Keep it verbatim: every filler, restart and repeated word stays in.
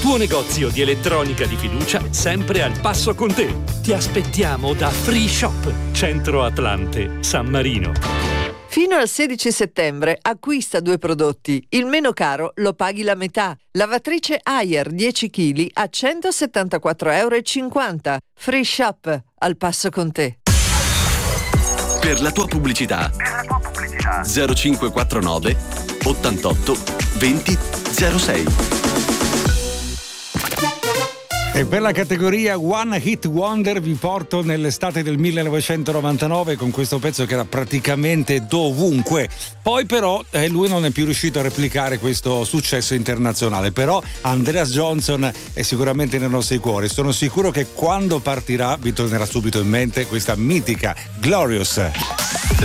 tuo negozio di elettronica di fiducia, sempre al passo con te. Ti aspettiamo da Free Shop, Centro Atlante, San Marino. Fino al sedici settembre acquista due prodotti. Il meno caro lo paghi la metà. Lavatrice Haier dieci chili a centosettantaquattro euro e cinquanta. Free Shop, al passo con te. Per la tua pubblicità, zero cinque quattro nove ottantotto venti zero sei. E per la categoria One Hit Wonder vi porto nell'estate del millenovecentonovantanove con questo pezzo che era praticamente dovunque. Poi però eh, lui non è più riuscito a replicare questo successo internazionale, però Andreas Johnson è sicuramente nei nostri cuori. Sono sicuro che quando partirà vi tornerà subito in mente questa mitica Glorious.